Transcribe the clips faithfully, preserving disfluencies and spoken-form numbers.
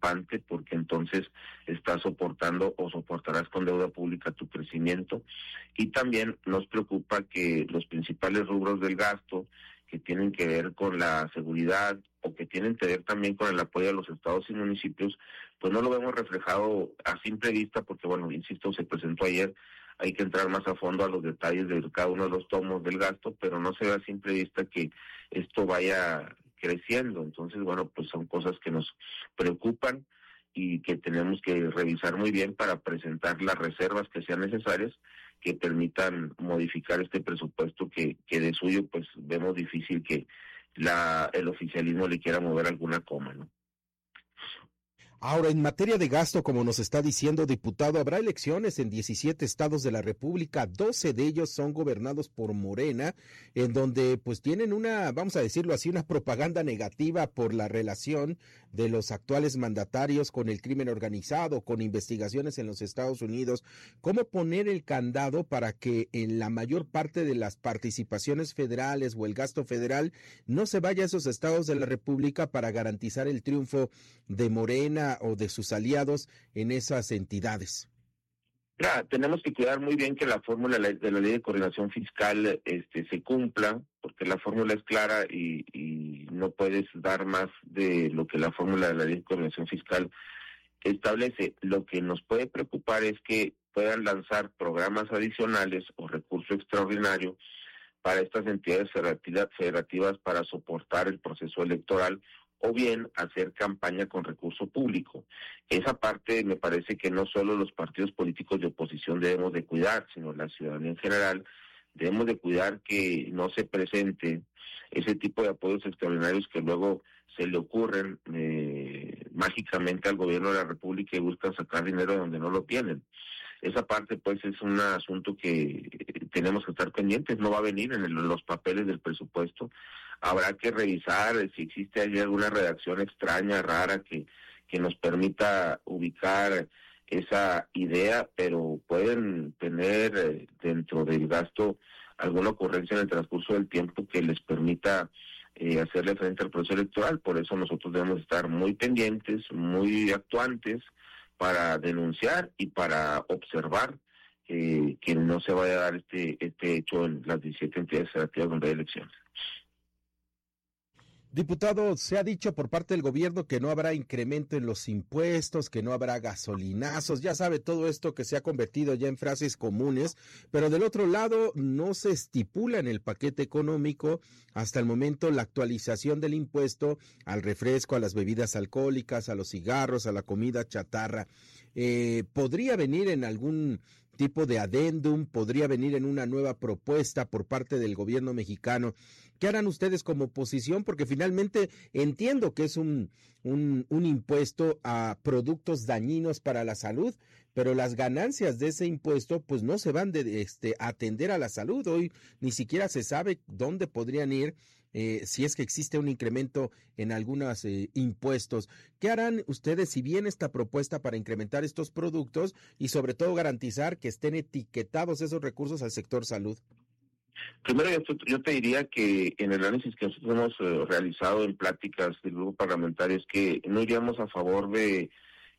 preocupante, porque entonces estás soportando o soportarás con deuda pública tu crecimiento. Y también nos preocupa que los principales rubros del gasto, que tienen que ver con la seguridad o que tienen que ver también con el apoyo a los estados y municipios, pues no lo vemos reflejado a simple vista, porque bueno, insisto, se presentó ayer, hay que entrar más a fondo a los detalles de cada uno de los tomos del gasto, pero no se ve a simple vista que esto vaya creciendo. Entonces, bueno, pues son cosas que nos preocupan y que tenemos que revisar muy bien para presentar las reservas que sean necesarias, que permitan modificar este presupuesto que, que de suyo pues vemos difícil que la el oficialismo le quiera mover alguna coma, ¿no? Ahora, en materia de gasto, como nos está diciendo, diputado, habrá elecciones en diecisiete estados de la República, doce de ellos son gobernados por Morena, en donde pues tienen una, vamos a decirlo así, una propaganda negativa por la relación de los actuales mandatarios con el crimen organizado, con investigaciones en los Estados Unidos. ¿Cómo poner el candado para que en la mayor parte de las participaciones federales o el gasto federal no se vaya a esos estados de la República para garantizar el triunfo de Morena o de sus aliados en esas entidades? Mira, tenemos que cuidar muy bien que la fórmula de la ley de coordinación fiscal este, se cumpla, porque la fórmula es clara y, y no puedes dar más de lo que la fórmula de la ley de coordinación fiscal establece. Lo que nos puede preocupar es que puedan lanzar programas adicionales o recurso extraordinario para estas entidades federativas para soportar el proceso electoral, o bien hacer campaña con recurso público. Esa parte me parece que no solo los partidos políticos de oposición debemos de cuidar, sino la ciudadanía en general. Debemos de cuidar que no se presente ese tipo de apoyos extraordinarios que luego se le ocurren eh, mágicamente al gobierno de la República y buscan sacar dinero de donde no lo tienen. Esa parte pues es un asunto que tenemos que estar pendientes, no va a venir en el, los papeles del presupuesto. Habrá que revisar si existe allí alguna redacción extraña, rara, que, que nos permita ubicar esa idea, pero pueden tener eh, dentro del gasto alguna ocurrencia en el transcurso del tiempo que les permita eh, hacerle frente al proceso electoral. Por eso nosotros debemos estar muy pendientes, muy actuantes, para denunciar y para observar eh, que no se vaya a dar este este hecho en las diecisiete entidades federativas donde hay elecciones. Diputado, se ha dicho por parte del gobierno que no habrá incremento en los impuestos, que no habrá gasolinazos, ya sabe todo esto que se ha convertido ya en frases comunes, pero del otro lado no se estipula en el paquete económico hasta el momento la actualización del impuesto al refresco, a las bebidas alcohólicas, a los cigarros, a la comida chatarra. Eh, ¿podría venir en algún tipo de adendum, podría venir en una nueva propuesta por parte del gobierno mexicano? ¿Qué harán ustedes como oposición? Porque finalmente entiendo que es un, un, un impuesto a productos dañinos para la salud, pero las ganancias de ese impuesto pues no se van de este, atender a la salud. Hoy ni siquiera se sabe dónde podrían ir eh, si es que existe un incremento en algunos eh, impuestos. ¿Qué harán ustedes si viene esta propuesta para incrementar estos productos y sobre todo garantizar que estén etiquetados esos recursos al sector salud? Primero, yo, yo te diría que en el análisis que nosotros hemos eh, realizado en pláticas del grupo parlamentario es que no iríamos a favor de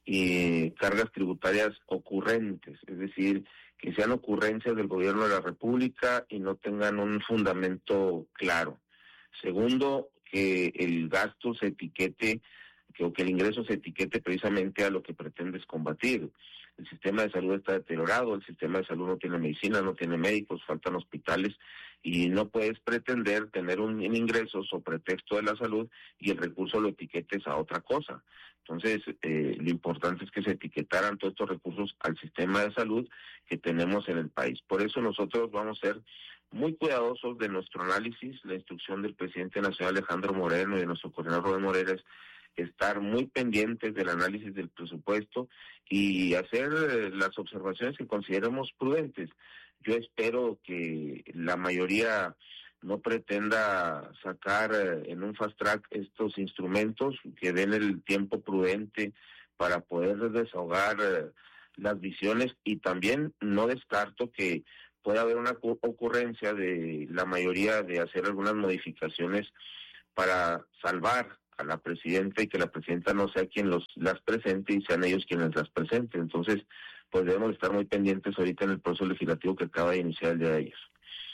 eh, cargas tributarias ocurrentes, es decir, que sean ocurrencias del gobierno de la República y no tengan un fundamento claro. Segundo, que el gasto se etiquete, que, o que el ingreso se etiquete precisamente a lo que pretendes combatir. El sistema de salud está deteriorado, el sistema de salud no tiene medicina, no tiene médicos, faltan hospitales y no puedes pretender tener un, un ingreso sobre pretexto de la salud y el recurso lo etiquetes a otra cosa. Entonces, eh, lo importante es que se etiquetaran todos estos recursos al sistema de salud que tenemos en el país. Por eso nosotros vamos a ser muy cuidadosos de nuestro análisis. La instrucción del presidente nacional Alejandro Moreno y de nuestro coordinador Rubén Moreira es estar muy pendientes del análisis del presupuesto y hacer eh, las observaciones que consideremos prudentes. Yo espero que la mayoría no pretenda sacar eh, en un fast track estos instrumentos, que den el tiempo prudente para poder desahogar eh, las visiones, y también no descarto que pueda haber una ocurrencia de la mayoría de hacer algunas modificaciones para salvar a la presidenta y que la presidenta no sea quien los las presente y sean ellos quienes las presenten. Entonces, pues debemos estar muy pendientes ahorita en el proceso legislativo que acaba de iniciar el día de ellos.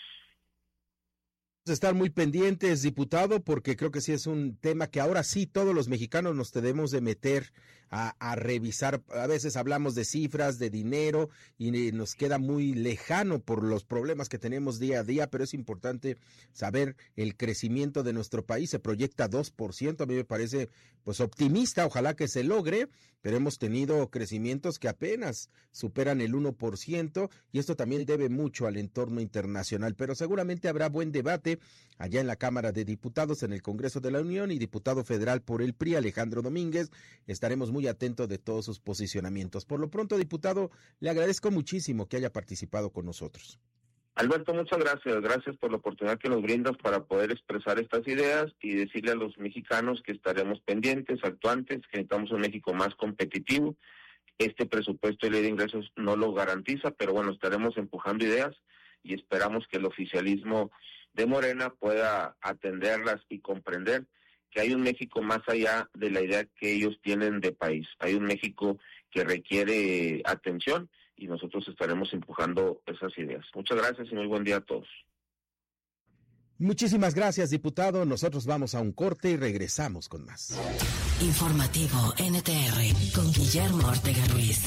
Estar muy pendientes, diputado, porque creo que sí es un tema que ahora sí todos los mexicanos nos debemos de meter a, a revisar. A veces hablamos de cifras, de dinero, y nos queda muy lejano por los problemas que tenemos día a día, pero es importante saber el crecimiento de nuestro país. Se proyecta dos por ciento, a mí me parece pues optimista, ojalá que se logre, pero hemos tenido crecimientos que apenas superan el uno por ciento, y esto también debe mucho al entorno internacional, pero seguramente habrá buen debate allá en la Cámara de Diputados, en el Congreso de la Unión, y diputado federal por el P R I, Alejandro Domínguez. Estaremos muy atentos de todos sus posicionamientos. Por lo pronto, diputado, le agradezco muchísimo que haya participado con nosotros. Alberto, muchas gracias. Gracias por la oportunidad que nos brindas para poder expresar estas ideas y decirle a los mexicanos que estaremos pendientes, actuantes, que necesitamos un México más competitivo. Este presupuesto de ley de ingresos no lo garantiza, pero bueno, estaremos empujando ideas y esperamos que el oficialismo de Morena pueda atenderlas y comprender que hay un México más allá de la idea que ellos tienen de país. Hay un México que requiere atención y nosotros estaremos empujando esas ideas. Muchas gracias y muy buen día a todos. Muchísimas gracias, diputado. Nosotros vamos a un corte y regresamos con más. Informativo N T R con Guillermo Ortega Ruiz.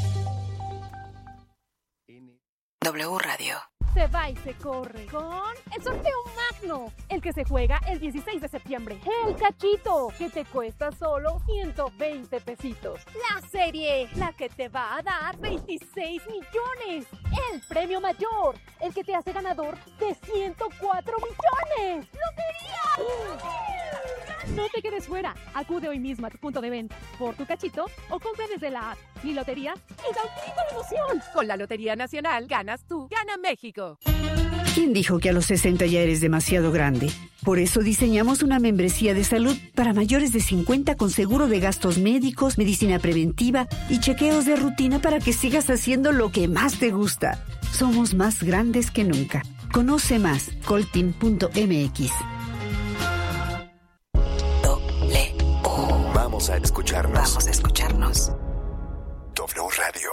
W Radio. Se va y se corre con el sorteo magno, el que se juega el dieciséis de septiembre. El cachito, que te cuesta solo ciento veinte pesitos. La serie, la que te va a dar veintiséis millones. El premio mayor, el que te hace ganador de ciento cuatro millones. ¡Lotería! No te quedes fuera. Acude hoy mismo a tu punto de venta por tu cachito o compra desde la app. Mi lotería es auténtica emoción. Con la Lotería Nacional ganas tú, gana México. ¿Quién dijo que a los sesenta ya eres demasiado grande? Por eso diseñamos una membresía de salud para mayores de cincuenta con seguro de gastos médicos, medicina preventiva y chequeos de rutina para que sigas haciendo lo que más te gusta. Somos más grandes que nunca. Conoce más, colteam punto m x. W. Vamos a escucharnos. Vamos a escucharnos. W Radio.